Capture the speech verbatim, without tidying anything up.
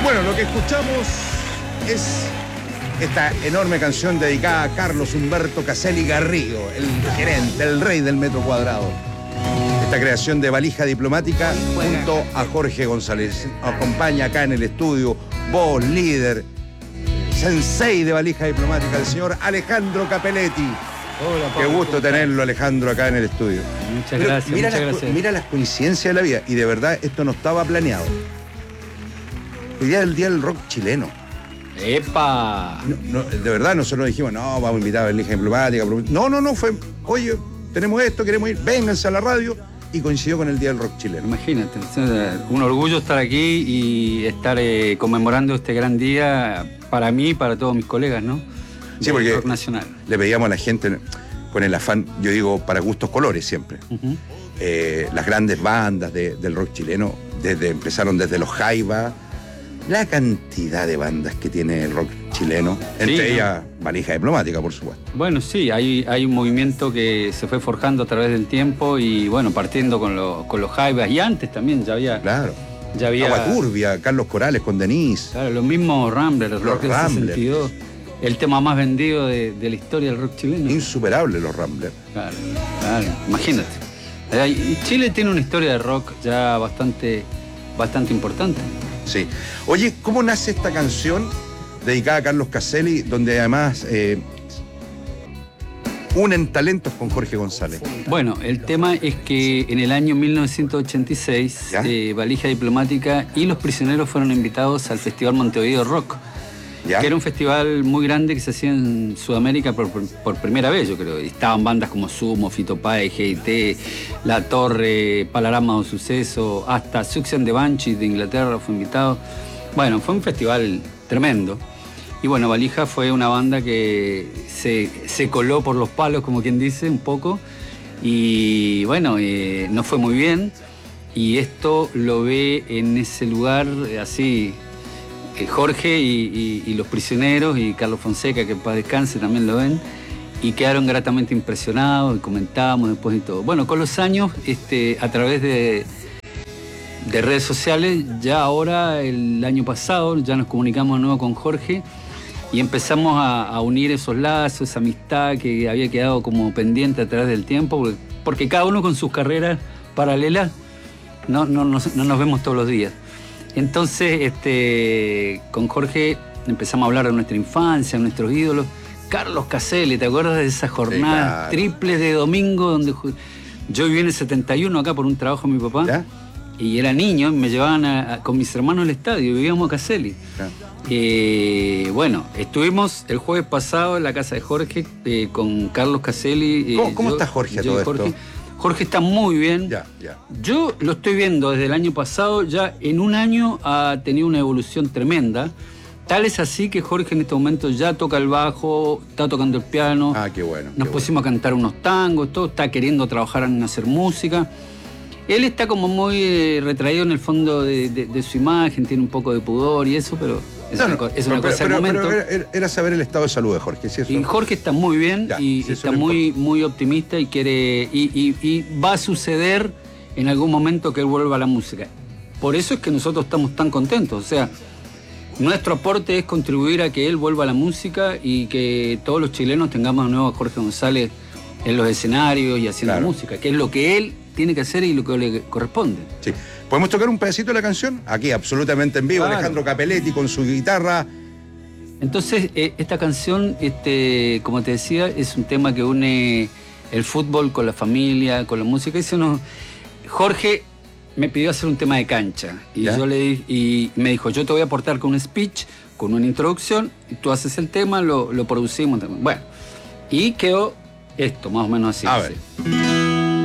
Bueno, lo que escuchamos es esta enorme canción dedicada a Carlos Humberto Caselli Garrido, el gerente, el rey del metro cuadrado. Esta creación de Valija Diplomática junto a Jorge González. Nos acompaña acá en el estudio, voz, líder, sensei de Valija Diplomática, el señor Alejandro Capelletti. Hola, Pablo. Qué gusto tenerlo, Alejandro, acá en el estudio. Muchas Pero gracias, mira muchas las, gracias. Mira las coincidencias de la vida, y de verdad esto no estaba planeado. Hoy día es el día del rock chileno. ¡Epa! No, no, de verdad, nosotros dijimos, no, vamos a invitar a Valija Diplomática. No, no, no, fue, oye, tenemos esto, queremos ir, vénganse a la radio, y coincidió con el día del rock chileno. Imagínate, un orgullo estar aquí y estar eh, conmemorando este gran día para mí y para todos mis colegas, ¿no? Sí, porque rock nacional. Le pedíamos a la gente, con el afán, yo digo, para gustos colores siempre. Uh-huh. eh, las grandes bandas de, del rock chileno, desde, empezaron desde los Jaivas, la cantidad de bandas que tiene el rock chileno, entre sí, ellas Valija Diplomática, por supuesto. Bueno, sí, hay, hay un movimiento que se fue forjando a través del tiempo y bueno, partiendo con, lo, con los Jaivas, y antes también ya había... Claro. Ya había... Agua Turbia, Carlos Corales con Denise. Claro, los mismos Ramblers, Los rock del Ramblers. sesenta y dos, el tema más vendido de, de la historia del rock chileno. Insuperables los Ramblers. Claro, claro, imagínate. Y Chile tiene una historia de rock ya bastante, bastante importante. Sí. Oye, ¿cómo nace esta canción dedicada a Carlos Caselli, donde además eh, unen talentos con Jorge González? Bueno, el tema es que en el año mil novecientos ochenta y seis, eh, Valija Diplomática y Los Prisioneros fueron invitados al Festival Montevideo Rock, ¿ya? Que era un festival muy grande que se hacía en Sudamérica por, por, por primera vez, yo creo. Y estaban bandas como Sumo, Fito Páez, G I T, La Torre, Palarama o Suceso, hasta Suction de Banshees de Inglaterra fue invitado. Bueno, fue un festival tremendo. Y bueno, Valija fue una banda que se, se coló por los palos, como quien dice, un poco. Y bueno, eh, no fue muy bien. Y esto lo ve en ese lugar así... Jorge y, y, y Los Prisioneros y Carlos Fonseca, que en paz descanse, también lo ven, y quedaron gratamente impresionados y comentábamos después y todo. Bueno, con los años, este, a través de, de redes sociales, ya ahora, el año pasado, ya nos comunicamos de nuevo con Jorge y empezamos a, a unir esos lazos, esa amistad que había quedado como pendiente a través del tiempo, porque, porque cada uno con sus carreras paralelas no, no, no, no nos vemos todos los días. Entonces, este, con Jorge empezamos a hablar de nuestra infancia, de nuestros ídolos. Carlos Caselli, ¿te acuerdas de esas jornadas sí, claro. triples de domingo donde yo viví en el setenta y uno acá por un trabajo de mi papá? ¿Ya? Y era niño, me llevaban a, a, con mis hermanos al estadio, vivíamos a Caselli. ¿Ya? Eh, bueno, estuvimos el jueves pasado en la casa de Jorge eh, con Carlos Caselli. Eh, ¿Cómo, cómo yo, está Jorge a yo todo Jorge. esto? Jorge está muy bien. Ya, ya. Yo lo estoy viendo desde el año pasado, ya en un año ha tenido una evolución tremenda. Tal es así que Jorge en este momento ya toca el bajo, está tocando el piano. Ah, qué bueno. Nos qué pusimos bueno. a cantar unos tangos, todo, está queriendo trabajar en hacer música. Él está como muy eh, retraído en el fondo de, de, de su imagen, tiene un poco de pudor y eso, pero es no, una, no, es una pero, cosa pero, del momento. Pero era, era saber el estado de salud de Jorge, ¿sí? Eso? Y Jorge está muy bien ya, y sí, está muy, muy optimista y quiere y, y, y va a suceder en algún momento que él vuelva a la música. Por eso es que nosotros estamos tan contentos. O sea, nuestro aporte es contribuir a que él vuelva a la música y que todos los chilenos tengamos de nuevo a Jorge González en los escenarios y haciendo claro. música, que es lo que él tiene que hacer y lo que le corresponde. Sí. ¿Podemos tocar un pedacito de la canción? Aquí, absolutamente en vivo, claro. Alejandro Capelletti con su guitarra. Entonces, eh, esta canción, este, como te decía, es un tema que une el fútbol con la familia, con la música. Eso no... Jorge me pidió hacer un tema de cancha y ¿Ya? yo le di, y me dijo, yo te voy a aportar con un speech, con una introducción, y tú haces el tema, lo, lo producimos. Bueno, y quedó esto, más o menos así. A así. ver.